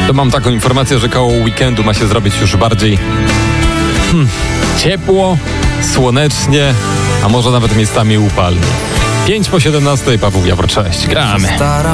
To mam taką informację, że koło weekendu ma się zrobić już bardziej ciepło, słonecznie, a może nawet miejscami upalnie. 5 po 17, Paweł Jawor, cześć, gramy.